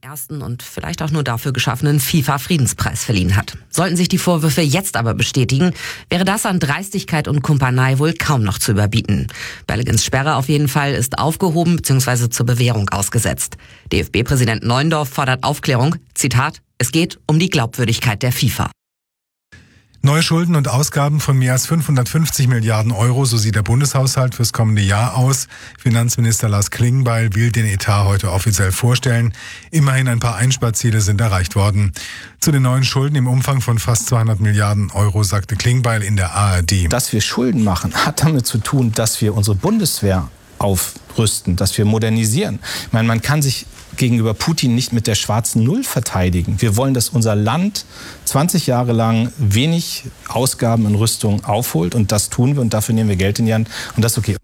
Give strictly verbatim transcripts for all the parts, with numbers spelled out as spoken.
ersten und vielleicht auch nur dafür geschaffenen FIFA-Friedenspreis verliehen hat. Sollten sich die Vorwürfe jetzt aber bestätigen, wäre das an Dreistigkeit und Kumpanei wohl kaum noch zu überbieten. Bellegans Sperre auf jeden Fall ist aufgehoben bzw. zur Bewährung ausgesetzt. D F B-Präsident Neuendorf fordert Aufklärung. Zitat: Es geht um die Glaubwürdigkeit der FIFA. Neue Schulden und Ausgaben von mehr als fünfhundertfünfzig Milliarden Euro, so sieht der Bundeshaushalt fürs kommende Jahr aus. Finanzminister Lars Klingbeil will den Etat heute offiziell vorstellen. Immerhin ein paar Einsparziele sind erreicht worden. Zu den neuen Schulden im Umfang von fast zweihundert Milliarden Euro sagte Klingbeil in der A R D. Dass wir Schulden machen, hat damit zu tun, dass wir unsere Bundeswehr aufrüsten, dass wir modernisieren. Ich meine, man kann sich gegenüber Putin nicht mit der schwarzen Null verteidigen. Wir wollen, dass unser Land zwanzig Jahre lang wenig Ausgaben in Rüstung aufholt und das tun wir und dafür nehmen wir Geld in die Hand und das ist okay.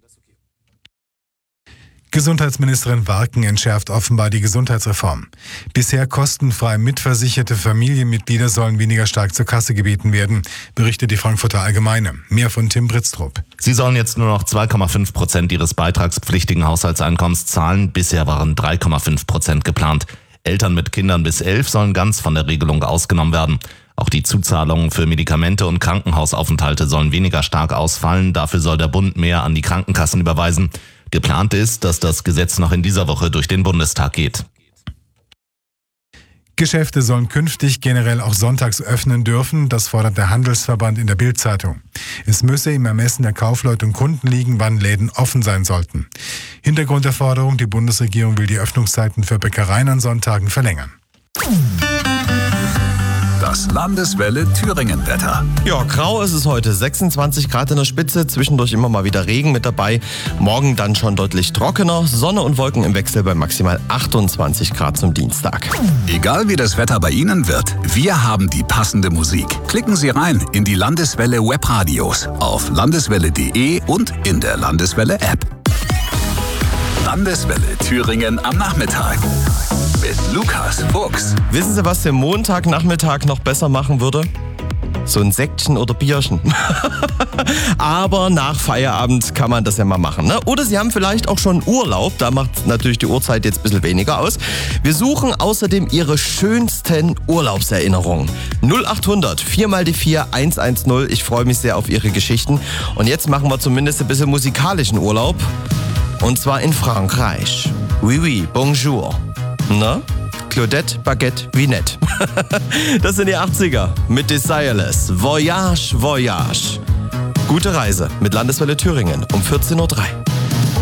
Gesundheitsministerin Warken entschärft offenbar die Gesundheitsreform. Bisher kostenfrei mitversicherte Familienmitglieder sollen weniger stark zur Kasse gebeten werden, berichtet die Frankfurter Allgemeine. Mehr von Tim Britztrup. Sie sollen jetzt nur noch zwei Komma fünf Prozent ihres beitragspflichtigen Haushaltseinkommens zahlen. Bisher waren drei Komma fünf Prozent geplant. Eltern mit Kindern bis elf sollen ganz von der Regelung ausgenommen werden. Auch die Zuzahlungen für Medikamente und Krankenhausaufenthalte sollen weniger stark ausfallen. Dafür soll der Bund mehr an die Krankenkassen überweisen. Geplant ist, dass das Gesetz noch in dieser Woche durch den Bundestag geht. Geschäfte sollen künftig generell auch sonntags öffnen dürfen, das fordert der Handelsverband in der Bild-Zeitung. Es müsse im Ermessen der Kaufleute und Kunden liegen, wann Läden offen sein sollten. Hintergrund der Forderung: Die Bundesregierung will die Öffnungszeiten für Bäckereien an Sonntagen verlängern. Das Landeswelle Thüringen-Wetter. Ja, grau ist es heute. sechsundzwanzig Grad in der Spitze, zwischendurch immer mal wieder Regen mit dabei. Morgen dann schon deutlich trockener, Sonne und Wolken im Wechsel bei maximal achtundzwanzig Grad zum Dienstag. Egal wie das Wetter bei Ihnen wird, wir haben die passende Musik. Klicken Sie rein in die Landeswelle Webradios auf landeswelle punkt de und in der Landeswelle App. Landeswelle Thüringen am Nachmittag mit Lukas Fuchs. Wissen Sie, was der Montagnachmittag noch besser machen würde? So ein Säckchen oder Bierchen. Aber nach Feierabend kann man das ja mal machen, ne? Oder Sie haben vielleicht auch schon Urlaub, da macht natürlich die Uhrzeit jetzt ein bisschen weniger aus. Wir suchen außerdem Ihre schönsten Urlaubserinnerungen. null achthundert vier mal die vier eins eins null. Ich freue mich sehr auf Ihre Geschichten. Und jetzt machen wir zumindest ein bisschen musikalischen Urlaub. Und zwar in Frankreich. Oui, oui, bonjour. Na? Claudette, Baguette, Vinette. Das sind die achtziger mit Desireless. Voyage, Voyage. Gute Reise mit Landeswelle Thüringen um vierzehn Uhr drei.